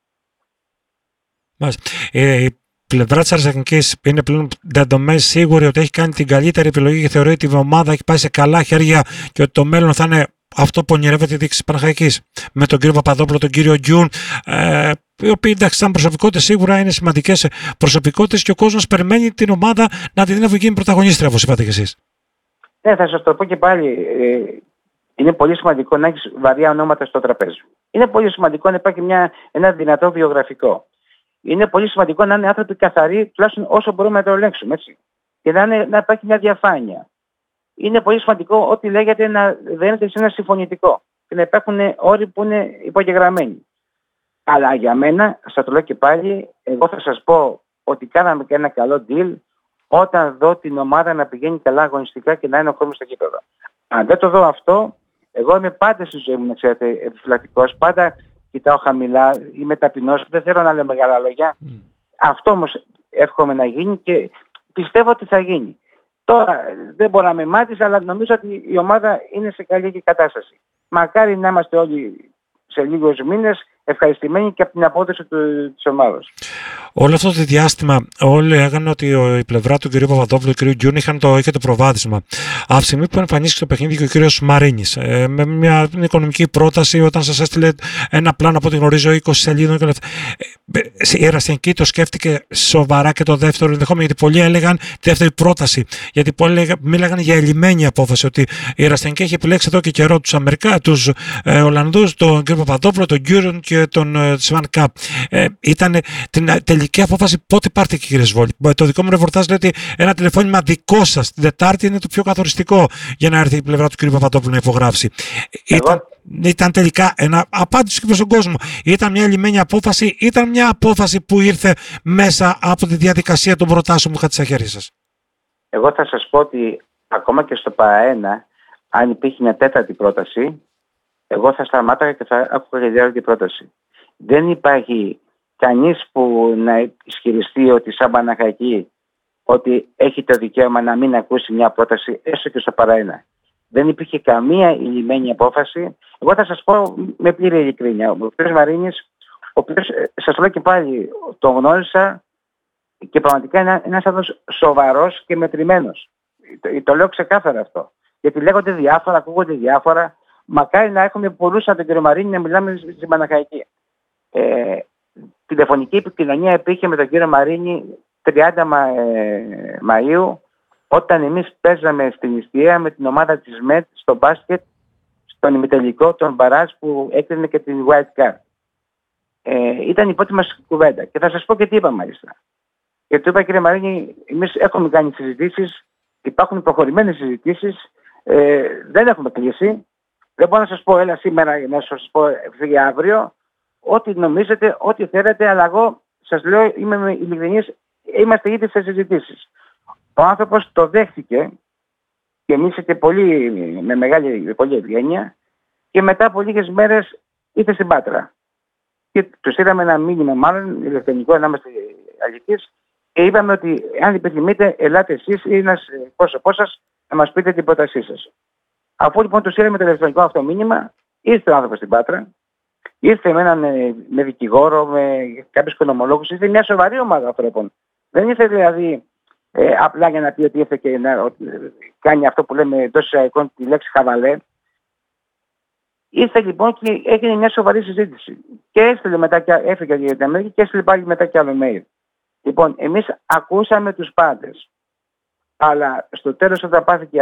Speaker 1: Η πλευρά της Αεραστεχνικής είναι πλέον δεδομένη σίγουρη ότι έχει κάνει την καλύτερη επιλογή και θεωρεί ότι η ομάδα έχει πάει σε καλά χέρια και ότι το μέλλον θα είναι αυτό που ονειρεύεται η διοίκηση της Παναχαϊκής. Με τον κύριο Παπαδόπουλο, τον κύριο Γκιούν, οι οποίοι εντάξει, σαν προσωπικότητες σίγουρα είναι σημαντικές προσωπικότητες και ο κόσμος περιμένει την ομάδα να την γίνει πρωταγωνίστρια, όπως είπατε κι εσείς.
Speaker 2: Ναι, θα σας το πω και πάλι. Είναι πολύ σημαντικό να έχεις βαριά ονόματα στο τραπέζι. Είναι πολύ σημαντικό να υπάρχει ένα δυνατό βιογραφικό. Είναι πολύ σημαντικό να είναι άνθρωποι καθαροί, τουλάχιστον όσο μπορούμε να το ελέγξουμε, έτσι. Και να υπάρχει μια διαφάνεια. Είναι πολύ σημαντικό ό,τι λέγεται να δένεται σε ένα συμφωνητικό και να υπάρχουν όροι που είναι υπογεγραμμένοι. Αλλά για μένα, σας το λέω και πάλι, εγώ θα σας πω ότι κάναμε και ένα καλό deal όταν δω την ομάδα να πηγαίνει καλά αγωνιστικά και να είναι ο κόσμος στο γήπεδο. Αν δεν το δω αυτό, εγώ είμαι πάντα στη ζωή μου, να ξέρετε, επιφυλακτικός, πάντα κοιτάω χαμηλά, είμαι ταπεινός, δεν θέλω να λέω μεγάλα λόγια. Αυτό όμως εύχομαι να γίνει και πιστεύω ότι θα γίνει. Τώρα δεν μπορώ να με μάθεις, αλλά νομίζω ότι η ομάδα είναι σε καλή κατάσταση. Μακάρι να είμαστε όλοι σε λίγους μήνες ευχαριστημένοι και από την απόδοση της ομάδας.
Speaker 1: Όλο αυτό το διάστημα όλοι έγανε ότι η πλευρά του κ. Παπαδόπουλου και του κ. Γκιούν είχε το προβάδισμα. Από τη στιγμή που εμφανίστηκε το παιχνίδι και ο κ. Μαρίνης με μια οικονομική πρόταση, όταν σας έστειλε ένα πλάνο από ό,τι γνωρίζω 20 σελίδων και όλα αυτά, η Αεραστεχνική το σκέφτηκε σοβαρά και το δεύτερο ενδεχόμενο, γιατί πολλοί έλεγαν τη δεύτερη πρόταση. Γιατί πολλοί μίλαγαν για ελλημένη απόφαση, ότι η Αεραστεχνική έχει επιλέξει εδώ και καιρό τους Ολλανδούς, τον κ. Παπαδόπουλο, τον Γκιούν και τον Swan Cup. Ήταν την τελική απόφαση πότε πάρθηκε, κύριε Σβόλη? Το δικό μου ρεπορτάζ λέει ότι ένα τηλεφώνημα δικό σας την Τετάρτη είναι το πιο καθοριστικό για να έρθει η πλευρά του κ. Παπαδόπουλου να υπογράψει. Ήταν τελικά ένα απάντηση και προς τον κόσμο. Ήταν μια λυμμένη απόφαση, ήταν μια απόφαση που ήρθε μέσα από τη διαδικασία των προτάσεων που είχατε στα χέρια σας?
Speaker 2: Εγώ θα σας πω ότι ακόμα και στο ΠΑ1, αν υπήρχε μια τέταρτη πρόταση, εγώ θα σταμάταγα και θα άκουγα για τέταρτη πρόταση. Δεν υπάρχει κανείς που να ισχυριστεί ότι σαν Παναχαϊκή ότι έχει το δικαίωμα να μην ακούσει μια πρόταση έστω και στο ΠΑ1. Δεν υπήρχε καμία ηλυμένη απόφαση. Εγώ θα σας πω με πλήρη ειλικρίνεια. Ο κ. Μαρίνης, ο οποίος, σας λέω και πάλι, τον γνώρισα και πραγματικά είναι ένας άνθρωπος σοβαρός και μετρημένος. Το λέω ξεκάθαρα αυτό. Γιατί λέγονται διάφορα, ακούγονται διάφορα. Μακάρι να έχουμε πολλούς από τον κ. Μαρίνη να μιλάμε στην Παναχαϊκή. Τηλεφωνική επικοινωνία υπήρχε με τον κύριο Μαρίνη 30 Μαΐου, όταν εμείς παίζαμε στην Ιστία με την ομάδα της ΜΕΤ στο μπάσκετ, στον ημιτελικό των μπαράζ που έκρινε και την White Card. Ήταν η πρώτη μας κουβέντα. Και θα σας πω και τι είπα μάλιστα. Και του είπα, κύριε Μαρίνη, εμείς έχουμε κάνει συζητήσεις, υπάρχουν προχωρημένες συζητήσεις, δεν έχουμε κλείσει. Δεν μπορώ να σας πω έλα σήμερα, να σας πω φύγει αύριο, ό,τι νομίζετε, ό,τι θέλετε, αλλά εγώ σας λέω, είμαι ειλικρινής, είμαστε ήδη σε συζητήσεις. Ο άνθρωπος το δέχτηκε και μίλησε πολύ, με πολύ ευγένεια, και μετά από λίγες μέρες ήρθε στην Πάτρα. Και του στείλαμε ένα μήνυμα, μάλλον ηλεκτρονικό, να είμαστε αληθείς, και είπαμε ότι αν επιθυμείτε, ελάτε εσείς ή ένας πρόσωπός σας να μας πείτε την πρότασή σας. Αφού λοιπόν του στείλαμε το ηλεκτρονικό αυτό μήνυμα, ήρθε ο άνθρωπος στην Πάτρα, ήρθε με δικηγόρο, με κάποιους οικονομολόγους, ήρθε μια σοβαρή ομάδα ανθρώπων. Δεν ήρθε δηλαδή απλά για να πει ότι ήρθε και να κάνει αυτό που λέμε εντός εισαγωγικών τη λέξη χαβαλέ. Ήρθε λοιπόν και έγινε μια σοβαρή συζήτηση. Και έστειλε μετά και έφυγε για την Αμερική και έστειλε πάλι μετά και άλλο mail. Λοιπόν, εμείς ακούσαμε τους πάντες. Αλλά στο τέλος, όταν πάθηκε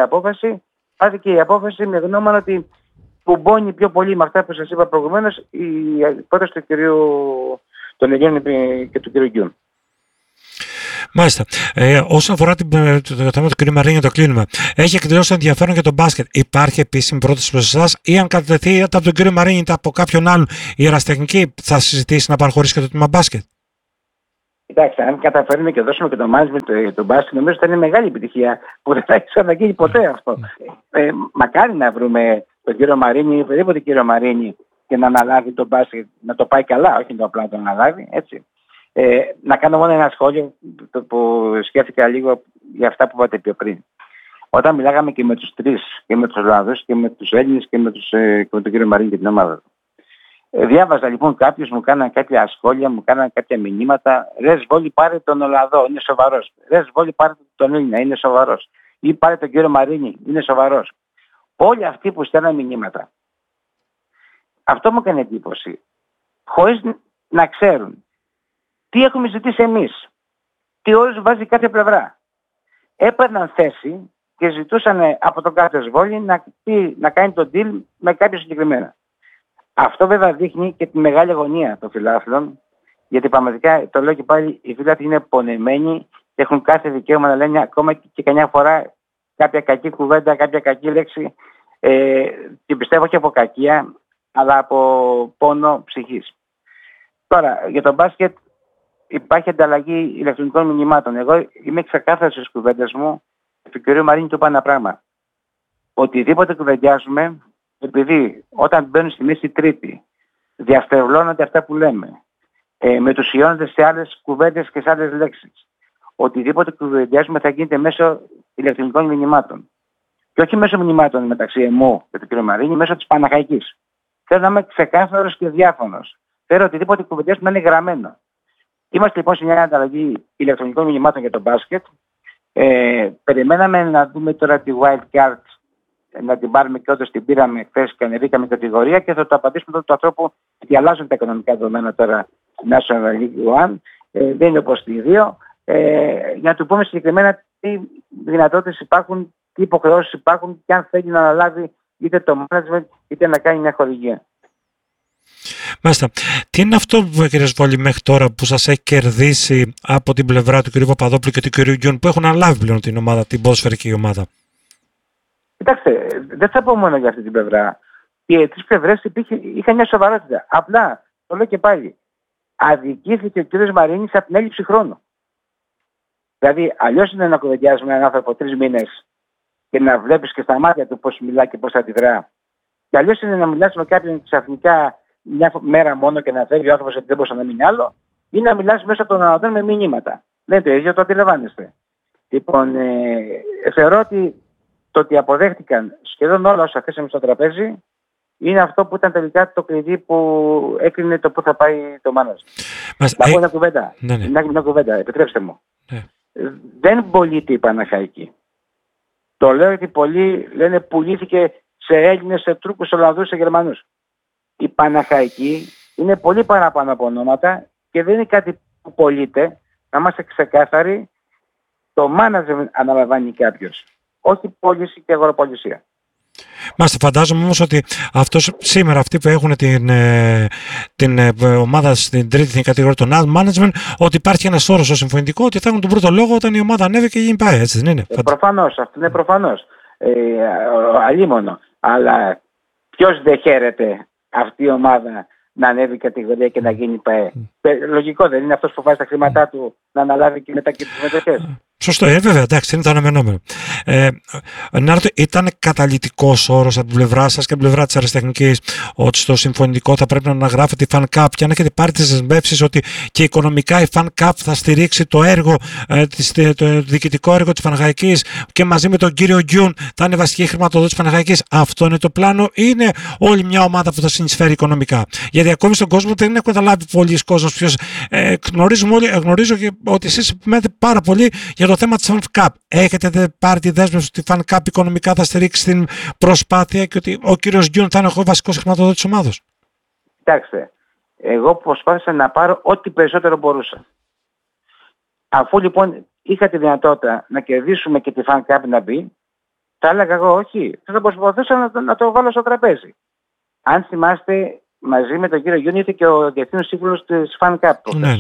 Speaker 2: η απόφαση με γνώμονα ότι κουμπώνει πιο πολύ με αυτά που σας είπα προηγουμένως η πρόταση του κυρίου των Ελλήνων και του κυρίου Γκιούν.
Speaker 1: Μάλιστα. Όσον αφορά το θέμα του κ. Μαρίνη, το κλείνουμε. Έχει εκδηλώσει ενδιαφέρον για τον μπάσκετ. Υπάρχει επίσημη πρόταση προς εσάς, ή αν κατατεθεί από τον κ. Μαρίνη ή από κάποιον άλλον η ερασιτεχνική, θα συζητήσει να παραχωρήσει και το τμήμα μπάσκετ?
Speaker 2: Κοιτάξτε, αν καταφέρουμε και δώσουμε και το management το μπάσκετ, νομίζω ότι θα είναι μεγάλη επιτυχία που δεν θα έχει ξαναγίνει ποτέ αυτό. Μακάρι να βρούμε τον κύριο Μαρίνη ή οποιοδήποτε κύριο Μαρίνη και να αναλάβει το μπάσκετ, να το πάει καλά, όχι να απλά το αναλάβει, έτσι. Να κάνω μόνο ένα σχόλιο που σκέφτηκα λίγο για αυτά που είπατε πιο πριν. Όταν μιλάγαμε και με τους τρεις, και με τους Ολλανδούς και με τους Έλληνες και με τον κύριο Μαρίνη και την ομάδα του. Διάβαζα λοιπόν κάποιους, μου κάναν κάποια σχόλια, μου κάναν κάποια μηνύματα. Ρε Σβόλη, πάρε τον Ολλανδό, είναι σοβαρός. Ρε Σβόλη, πάρε τον Έλληνα, είναι σοβαρός. Ή πάρε τον κύριο Μαρίνη, είναι σοβαρός. Όλοι αυτοί που στέλναν μηνύματα. Αυτό μου έκανε εντύπωση. Χωρίς να ξέρουν τι έχουμε ζητήσει εμείς, τι όρους βάζει κάθε πλευρά. Έπαιρναν θέση και ζητούσαν από τον κάθε Σβόλη να κάνει τον deal με κάποιο συγκεκριμένα. Αυτό βέβαια δείχνει και τη μεγάλη αγωνία των φιλάθλων, γιατί πραγματικά, το λέω και πάλι, οι φιλάθλοι είναι πονεμένοι και έχουν κάθε δικαίωμα να λένε ακόμα και καμιά φορά κάποια κακή κουβέντα, κάποια κακή λέξη, και πιστεύω όχι από κακία, αλλά από πόνο ψυχής. Τώρα, για το μπάσκετ υπάρχει ανταλλαγή ηλεκτρονικών μηνυμάτων. Εγώ είμαι ξεκάθαρος στις κουβέντες μου, του κ. Μαρίνη του είπα ένα πράγμα. Οτιδήποτε κουβεντιάζουμε, επειδή όταν μπαίνουν στη μέση τρίτη, διαστρεβλώνονται αυτά που λέμε, μετουσιώνονται σε άλλες κουβέντες και σε άλλες λέξεις. Οτιδήποτε κουβεντιάζουμε θα γίνεται μέσω ηλεκτρονικών μηνυμάτων. Και όχι μέσω μηνυμάτων μεταξύ εμού και του κ. Μαρίνη, μέσω της Παναχαϊκής. Θέλω να είμαι ξεκάθαρος και διάφωνος. Θέλω οτιδήποτε κουβεντιάζουμε να είναι γραμμένο. Είμαστε λοιπόν σε μια ανταλλαγή ηλεκτρονικών μηνυμάτων για το μπάσκετ. Περιμέναμε να δούμε τώρα τη Wild Card, να την πάρουμε και όντως την πήραμε χθες και ανεβήκαμε κατηγορία και θα το απαντήσουμε τότε του ανθρώπου, γιατί αλλάζουν τα οικονομικά δεδομένα τώρα στην National League One. Δεν είναι όπως τη 2. Για να του πούμε συγκεκριμένα τι δυνατότητες υπάρχουν, τι υποχρεώσεις υπάρχουν και αν θέλει να αναλάβει είτε το management είτε να κάνει μια χορηγία.
Speaker 1: Μάλιστα. Τι είναι αυτό, κύριε Σβόλη, μέχρι τώρα που σας έχει κερδίσει από την πλευρά του κ. Παπαδόπουλου και του κ. Γκιούν, που έχουν αναλάβει πλέον την ομάδα, την ποδοσφαιρική ομάδα?
Speaker 2: Κοιτάξτε, δεν θα πω μόνο για αυτή την πλευρά. Οι τρεις πλευρές είχαν μια σοβαρότητα. Απλά, το λέω και πάλι, αδικήθηκε ο κ. Μαρίνης από την έλλειψη χρόνου. Δηλαδή, αλλιώς είναι να κουβεντιάζεις με έναν άνθρωπο 3 μήνες και να βλέπεις και στα μάτια του πώς μιλά και πώς αντιδρά. Και αλλιώς είναι να μιλάς με κάποιον ξαφνικά μια μέρα μόνο και να φεύγει ο άνθρωπος ότι δεν μπορούσε να μείνει άλλο, ή να μιλάς μέσα από τον αναδόν με μηνύματα. Δεν είναι το ίδιο, το αντιλαμβάνεστε. Λοιπόν, θεωρώ ότι το ότι αποδέχτηκαν σχεδόν όλα όσα θέσαμε στο τραπέζι είναι αυτό που ήταν τελικά το κλειδί που έκρινε το πού θα πάει το μάνας. Να πω μια κουβέντα. Μια κουβέντα, επιτρέψτε μου.
Speaker 1: Ναι.
Speaker 2: Δεν πωλείται η Παναχαϊκή. Το λέω γιατί πολλοί λένε πουλήθηκε σε Έλληνες, σε Τούρκους, σε Ολλανδούς, σε Γερμανούς. Η Παναχαϊκή είναι πολύ παραπάνω από ονόματα και δεν είναι κάτι που πωλείται. Να είμαστε ξεκάθαροι, το management αναλαμβάνει κάποιος. Όχι πώληση και αγοραπολισία.
Speaker 1: Μάλιστα, φαντάζομαι όμως ότι σήμερα αυτοί που έχουν την ομάδα στην τρίτη κατηγορία των management, ότι υπάρχει ένας όρος στο συμφωνητικό ότι θα έχουν τον πρώτο λόγο όταν η ομάδα ανέβει και γίνει πάει, έτσι δεν είναι?
Speaker 2: Προφανώς, αυτό είναι προφανώς. Αλίμονο. Αλλά ποιος δεν χαίρεται αυτή η ομάδα να ανέβει κατηγορία και να γίνει ΠΑΕ? Λογικό δεν είναι αυτός που βάζει τα χρήματά του να αναλάβει και μετά και τις μετοχές?
Speaker 1: Σωστό, βέβαια, εντάξει, είναι το αναμενόμενο. Ήταν καταλυτικός όρος από την πλευρά σας και από την πλευρά της αεραστεχνικής ότι στο συμφωνητικό θα πρέπει να αναγράφεται η Fan Cup, και αν έχετε πάρει τις δεσμεύσεις ότι και οικονομικά η Fan Cup θα στηρίξει το έργο, το διοικητικό έργο της Παναχαϊκής και μαζί με τον κύριο Γκιούν θα είναι βασική χρηματοδότηση της Παναχαϊκής? Αυτό είναι το πλάνο ή είναι όλη μια ομάδα που θα συνεισφέρει οικονομικά? Γιατί ακόμη στον κόσμο δεν έχουν καταλάβει πολλοί κόσμος ποιος. Γνωρίζω και ότι εσείς επιμένετε πάρα πολύ για το θέμα της Fan Cup. Έχετε πάρει τη δέσμευση ότι η Fan Cup οικονομικά θα στηρίξει την προσπάθεια και ότι ο κύριος Γκιούν θα είναι ο βασικός χρηματοδότης της ομάδας?
Speaker 2: Κοιτάξτε, εγώ προσπάθησα να πάρω ό,τι περισσότερο μπορούσα. Αφού λοιπόν είχα τη δυνατότητα να κερδίσουμε και τη Fan Cup να μπει, θα έλεγα εγώ όχι. Θα προσπαθούσα να το βάλω στο τραπέζι. Αν θυμάστε, μαζί με τον κύριο Γκιούν ήρθε και ο διευθύνων σύμβουλος της Fan Cup.
Speaker 1: Ναι.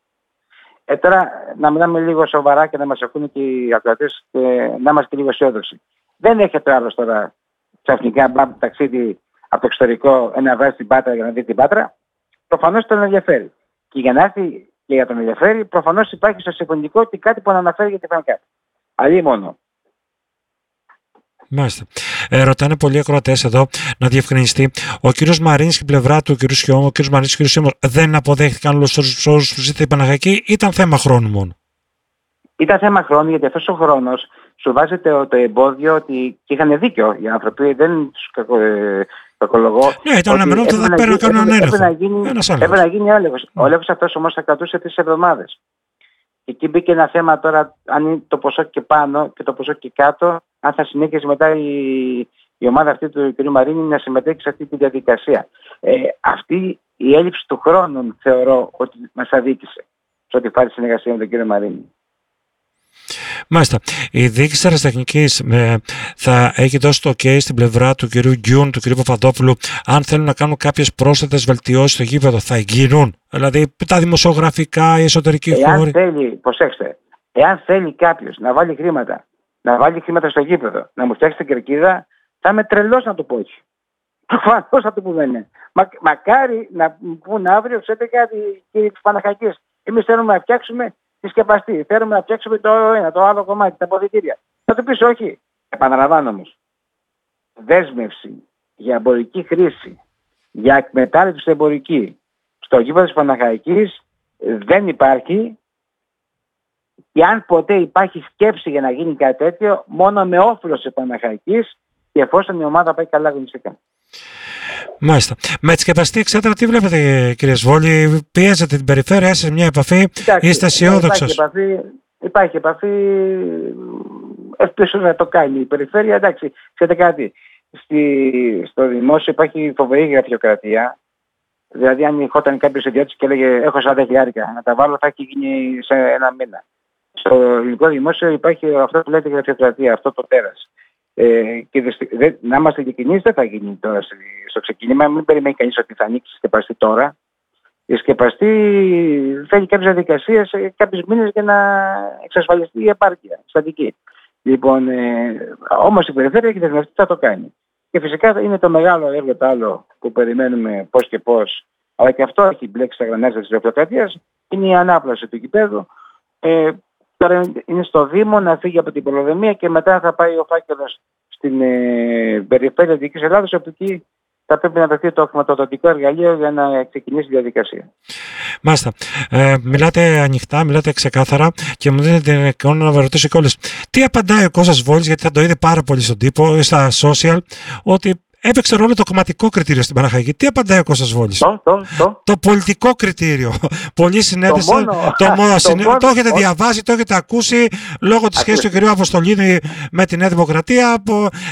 Speaker 2: Τώρα να μιλάμε λίγο σοβαρά και να μας ακούνε και οι ακροατές και να είμαστε λίγο αισιόδοξοι. Δεν έχετε άλλο τώρα ξαφνικά ταξίδι από το εξωτερικό να βάζει την Πάτρα για να δει την Πάτρα. Προφανώς τον ενδιαφέρει. Και για να έρθει και για τον ενδιαφέρει, προφανώς υπάρχει στο συμφωνητικό ότι κάτι που να αναφέρει για τη Fan Cup. Αλλή μόνο.
Speaker 1: Μάλιστα. Ρωτάνε πολλοί ακροατές εδώ να διευκρινιστεί. Ο κύριος Μαρίνης και η πλευρά του, ο κύριος Σιώμο, ο κύριος Μαρίνης και ο κύριος Σιώμος δεν αποδέχτηκαν όλους τους όρους που ζήτησε η Παναχαϊκή, ήταν θέμα χρόνου μόνο?
Speaker 2: Ήταν θέμα χρόνου, γιατί αυτός ο χρόνος σου βάζει το εμπόδιο ότι και είχαν δίκιο οι άνθρωποι, δεν τους κακολογώ.
Speaker 1: Ναι, ήταν αναμενόμενο ότι θα παίρνουν κανέναν έλεγχο.
Speaker 2: Έπρεπε να γίνει έλεγχος. Ο έλεγχος αυτός όμως θα κρατούσε 3 εβδομάδες. Και εκεί μπήκε ένα θέμα τώρα, αν είναι το ποσό και πάνω και το ποσό και κάτω, αν θα συνέχισε μετά η ομάδα αυτή του κ. Μαρίνη να συμμετέχει σε αυτή τη διαδικασία. Αυτή η έλλειψη του χρόνου θεωρώ ότι μας αδίκησε σε ό,τι πάρει συνεργασία με τον κ. Μαρίνη.
Speaker 1: Μάλιστα. Η διοίκηση αεραστεχνικής θα έχει δώσει το OK στην πλευρά του κ. Γκιούν, του κ. Παπαδόπουλου, αν θέλουν να κάνουν κάποιες πρόσθετες βελτιώσεις στο γήπεδο, θα γίνουν? Δηλαδή τα δημοσιογραφικά, η εσωτερική χώρη.
Speaker 2: Προσέξτε, εάν θέλει κάποιος να βάλει χρήματα στο γήπεδο, να μου φτιάξει την κερκίδα, θα είμαι τρελός να το πω όχι. Προφανώς θα το πούμε ναι. Μακάρι να μου πούν αύριο, ξέρετε κάτι, κύριε της Παναχαϊκής, εμείς θέλουμε να φτιάξουμε τη σκεπαστή, θέλουμε να φτιάξουμε το άλλο κομμάτι, τα αποδυτήρια. Θα του πεις όχι. Επαναλαμβάνω όμως, δέσμευση για εμπορική χρήση, για εκμετάλλευση εμπορική στο γήπεδο της Παναχαϊκής δεν υπάρχει, και αν ποτέ υπάρχει σκέψη για να γίνει κάτι τέτοιο, μόνο με όφελος της Παναχαϊκής και εφόσον η ομάδα πάει καλά αγωνιστικά.
Speaker 1: Μάλιστα. Με τη σκεπαστή εξέτρα τι βλέπετε, κύριε Σβόλη? Πιέζετε την περιφέρεια, είστε σε μια επαφή, είστε αισιόδοξος?
Speaker 2: Υπάρχει επαφή, ελπίζω να το κάνει η περιφέρεια. Εντάξει, ξέρετε κάτι, στο δημόσιο υπάρχει φοβερή γραφειοκρατία. Δηλαδή αν ηχόταν κάποιος ιδιώτης και έλεγε έχω 40.000 να τα βάλω, θα έχει γίνει σε ένα μήνα. Στο ελληνικό δημόσιο υπάρχει αυτό που λέτε γραφειοκρατία, αυτό το τέρας. Να είμαστε ειλικρινείς, δεν θα γίνει τώρα στο ξεκίνημα. Μην περιμένει κανείς ότι θα ανοίξει σκεπαστή τώρα. Η σκεπαστή θέλει κάποιες διαδικασίες, κάποιους μήνες για να εξασφαλιστεί η επάρκεια στατική. Λοιπόν, όμως η περιφέρεια έχει δεσμευτεί, θα το κάνει. Και φυσικά είναι το μεγάλο έργο το άλλο που περιμένουμε πώς και πώς, αλλά και αυτό έχει μπλέξει στα γρανάζια της γραφειοκρατίας, είναι η ανάπλαση του γηπέδου. Τώρα είναι στο Δήμο να φύγει από την πολεοδομία και μετά θα πάει ο φάκελος στην περιφέρεια Δυτικής Ελλάδος, όπου εκεί θα πρέπει να βρεθεί το χρηματοδοτικό εργαλείο για να ξεκινήσει η διαδικασία.
Speaker 1: Μάλιστα. Μιλάτε ανοιχτά, μιλάτε ξεκάθαρα και μου δίνετε την εικόνα να ρωτήσω κιόλας. Τι απαντάει ο Κώστας Βόλης, γιατί θα το είδε πάρα πολύ στον τύπο, στα social, ότι έπαιξε ρόλο το κομματικό κριτήριο στην Παναχαϊκή. Τι απαντάει ο Κώστας Βόλης? Το πολιτικό κριτήριο. Πολλοί συνέδεσαν. Το έχετε διαβάσει, το έχετε ακούσει λόγω της σχέσης του κ. Αποστολίδη με τη Νέα Δημοκρατία.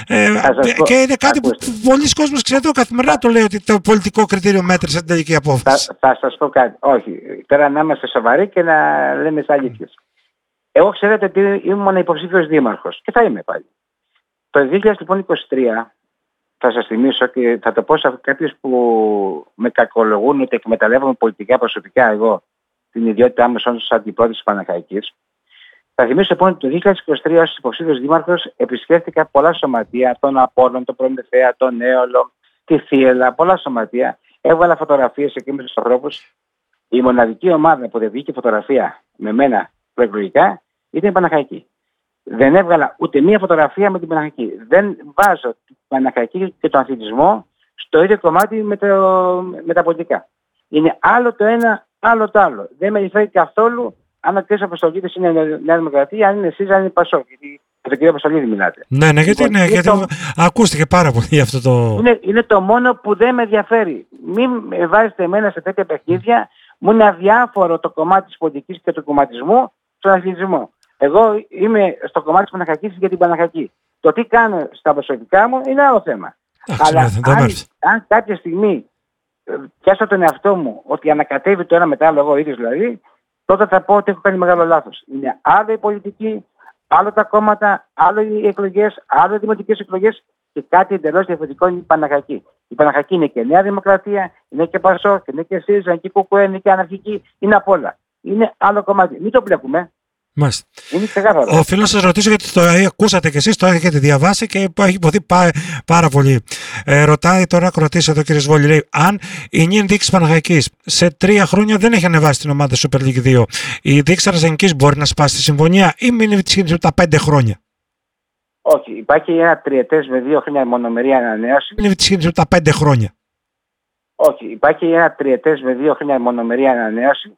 Speaker 1: Και είναι κάτι που πολλοί κόσμος ξέρετε, καθημερινά το λέει ότι το πολιτικό κριτήριο μέτρησε την τελική απόφαση.
Speaker 2: Θα σας πω κάτι. Όχι. Τώρα να είμαστε σοβαροί και να λέμε τις αλήθειες. Εγώ ξέρετε ότι ήμουν υποψήφιος δήμαρχος και θα είμαι πάλι. Το 2023. Θα σας θυμίσω και θα το πω σε κάποιους που με κακολογούν ότι εκμεταλλεύομαι πολιτικά προσωπικά εγώ την ιδιότητά μου ως αντιπρόεδρος της Παναχαϊκής. Θα θυμίσω λοιπόν ότι το 2023 ως υποψήφιος δήμαρχος επισκέφθηκα πολλά σωματεία, τον Απόλλων, τον Προμηθέα, τον Έολο, τη Θίελα, πολλά σωματεία. Έβγαλα φωτογραφίες εκεί με τους ανθρώπους. Η μοναδική ομάδα που δεν βγήκε φωτογραφία με μένα προεκλογικά ήταν η Παναχαϊκή. Δεν έβγαλα ούτε μία φωτογραφία με την Παναχαϊκή. Δεν βάζω την Παναχαϊκή και τον αθλητισμό στο ίδιο κομμάτι με τα πολιτικά. Είναι άλλο το ένα, άλλο το άλλο. Δεν με ενδιαφέρει καθόλου αν ο κ. Αποστολίδης είναι Νέα Δημοκρατία, αν είναι εσείς, αν είναι Πασόκ. Γιατί με τον κ. Αποστολίδη μιλάτε. Ναι,
Speaker 1: γιατί ακούστηκε πάρα πολύ αυτό το.
Speaker 2: Είναι το μόνο που δεν με ενδιαφέρει. Μην με βάζετε εμένα σε τέτοια παιχνίδια. Μου είναι αδιάφορο το κομμάτι της πολιτικής και του κομματισμού στον αθλητισμό. Εγώ είμαι στο κομμάτι της Παναχαϊκής για την Παναχαϊκή. Το τι κάνω στα προσωπικά μου είναι άλλο θέμα. Αλλά αν κάποια στιγμή πιάσω τον εαυτό μου ότι ανακατεύει το ένα μετά άλλο εγώ ίδιος δηλαδή, τότε θα πω ότι έχω κάνει μεγάλο λάθος. Είναι άλλο η πολιτική, άλλο τα κόμματα, άλλο οι εκλογές, άλλο οι δημοτικές εκλογές και κάτι εντελώς διαφορετικό είναι η Παναχαϊκή. Η Παναχαϊκή είναι και Νέα Δημοκρατία, είναι και Πασόκ, είναι και ΣΥΡΙΖΑ, είναι και ΚΚΕ, είναι και Αναρχική, είναι απ' όλα. Είναι άλλο κομμάτι. Μην το μπλέκουμε.
Speaker 1: Μάλιστα.
Speaker 2: Είναι ξεκάθαρο.
Speaker 1: Οφείλω να σας ρωτήσω, γιατί το ακούσατε κι εσείς, το έχετε διαβάσει και έχει υποθεί πάρα πολύ. Ρωτάει τώρα ακροατής εδώ, κ. Βόλη, λέει, αν η νυν δείξη Παναχαϊκής σε 3 χρόνια δεν έχει ανεβάσει την ομάδα Super League 2, η δείξη Τρασενικής μπορεί να σπάσει τη συμφωνία ή μείνει τα 5 χρόνια?
Speaker 2: Όχι, υπάρχει ένα τριετές με 2 χρόνια μονομερή ανανέωση.
Speaker 1: Μείνει τα 5 χρόνια.
Speaker 2: Όχι, υπάρχει ένα τριετές με 2 χρόνια μονομερή ανανέωση